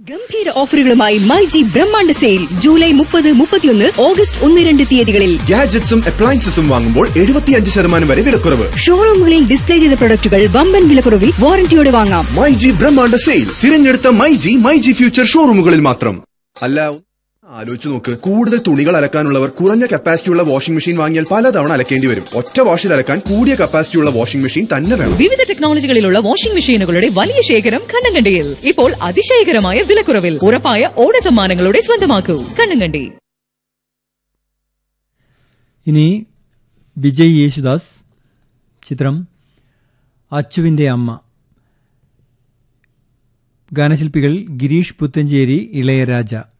ഗംഭീര ഓഫറുകളുമായി മൈജി ബ്രഹ്മാണ്ഡ sale July 30, 31, August 1, 2 തീയതികളിൽ. ഗാഡ്ജറ്റ്സും അപ്ലയൻസസും വാങ്ങുമ്പോൾ 75% വരെ വിലക്കുറവ്. ഷോറൂമുകളിൽ ഡിസ്പ്ലേ ചെയ്ത പ്രൊഡക്റ്റുകൾ വമ്പൻ വിലക്കുറവിൽ വാറന്റിയോടെ വാങ്ങാം. മൈജി ബ്രഹ്മാണ്ഡ സെയിൽ തിരഞ്ഞെടുത്ത മൈജി ഫ്യൂച്ചർ ഷോറൂമുകളിൽ മാത്രം. അല്ല, ആലോചിച്ച് നോക്ക്, കൂടുതൽ തുണികൾ അലക്കാനുള്ളവർ കുറഞ്ഞ കപ്പാസിറ്റിയുള്ള വാഷിംഗ് മെഷീൻ വാങ്ങിയാൽ പലതവണ അലക്കേണ്ടി വരും. ഒറ്റ വാഷിൽ അലക്കാൻ കൂടിയ കപ്പാസിറ്റിയുള്ള വാഷിംഗ് മെഷീൻ തന്നെ വേണം. വിവിധ ടെക്നോളജികളിലുള്ള വാഷിംഗ് മെഷീനുകളുടെ വലിയ ശേഖരം കണ്ണങ്കണ്ടിയിൽ. ഇപ്പോൾ അതിശയകരമായ വിലക്കുറവിൽ ഉറപ്പായ ഓണ സമ്മാനങ്ങളുടെ സ്വന്തമാക്കൂ. കണ്ണങ്കണ്ടി. ഇനി വിജയ് യേശുദാസ്, ചിത്രം അച്ചുവിന്റെ അമ്മ. ഗാനശില്പികൾ ഗിരീഷ് പുത്തഞ്ചേരി, ഇളയരാജ.